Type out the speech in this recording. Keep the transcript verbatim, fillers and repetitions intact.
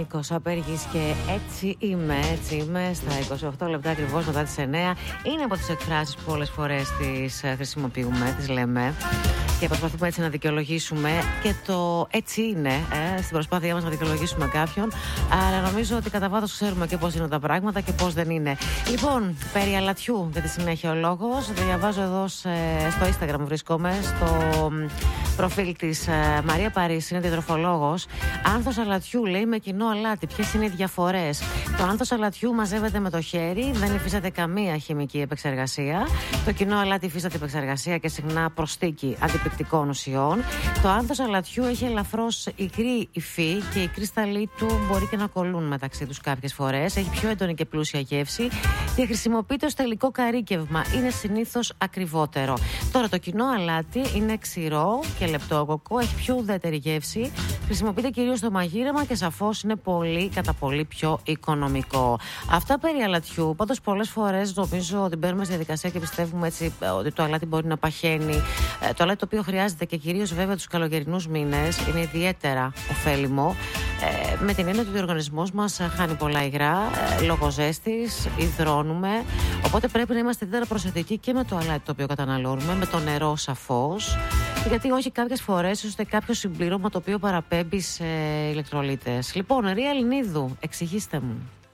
Νίκος Απέργης και έτσι είμαι, έτσι είμαι στα είκοσι οκτώ λεπτά ακριβώς μετά τις εννέα. Είναι από τις εκφράσεις που πολλές φορές τις χρησιμοποιούμε, τις λέμε και προσπαθούμε έτσι να δικαιολογήσουμε και το έτσι είναι ε, στην προσπάθειά μας να δικαιολογήσουμε κάποιον. Αλλά νομίζω ότι κατά βάθος ξέρουμε και πώς είναι τα πράγματα και πώς δεν είναι. Λοιπόν, περί αλατιού για τη συνέχεια ο λόγος. Διαβάζω εδώ σε, στο Instagram βρίσκομαι, στο προφίλ της ε, Μαρία Παρίση, είναι διατροφολόγος. Άνθος αλατιού λέει με κοινό αλάτι. Ποιες είναι οι διαφορές? Το άνθος αλατιού μαζεύεται με το χέρι, δεν υφίσταται καμία χημική επεξεργασία. Το κοινό αλάτι υφίσταται επεξεργασία και συχνά προστίκη αντιπικτικών ουσιών. Το άνθος αλατιού έχει ελαφρώς ικρή υφή και οι κρυσταλλοί του μπορεί και να κολλούν μεταξύ τους κάποιες φορές. Έχει πιο έντονη και πλούσια γεύση και χρησιμοποιείται ως τελικό καρύκευμα. Είναι συνήθως ακριβότερο. Τώρα το κοινό αλάτι είναι ξηρό και λεπτόκοκο, έχει πιο ουδέτερη γεύση. Χρησιμοποιείται κυρίως στο μαγείρεμα και σαφώς είναι πολύ, κατά πολύ πιο οικονομικό. Αυτά περί αλατιού. Πάντως, πολλές φορές νομίζω ότι μπαίνουμε στη διαδικασία και πιστεύουμε έτσι ότι το αλάτι μπορεί να παχαίνει. Το αλάτι το οποίο χρειάζεται και κυρίως βέβαια τους καλοκαιρινούς μήνες είναι ιδιαίτερα ωφέλιμο. Ε, με την έννοια ότι ο οργανισμός μας χάνει πολλά υγρά ε, λόγω ζέστης, υδρώνουμε. Οπότε πρέπει να είμαστε ιδιαίτερα προσεκτικοί και με το αλάτι το οποίο καταναλώνουμε, με το νερό σαφώς. Γιατί όχι κάποιες φορές ώστε κάποιο συμπλήρωμα το οποίο παραπέμπει σε ηλεκτρολίτες. Λοιπόν, Ρία Ελληνίδου, εξηγήστε μου.